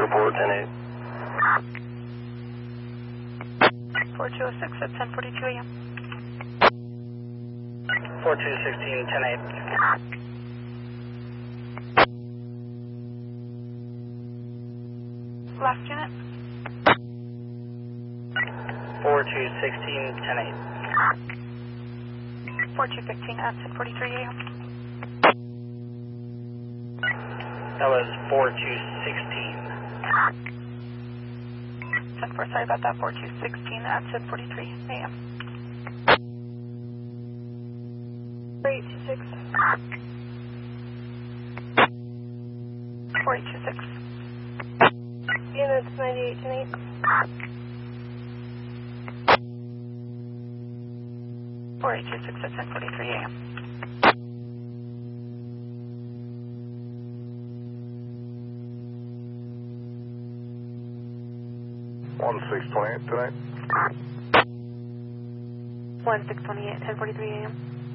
report 10-8. 4206 at 10:42 a.m. 4216, 10-8. Last unit. 4216, 10-8. 4215 at 10:43 a.m. That was 4216. 10-4, sorry about that. 4216 at 10:43 a.m. 4826. 4826. Units 98 10-8. 4826 at 10:43 a.m. One 628 tonight. 1628 at 10:43 a.m.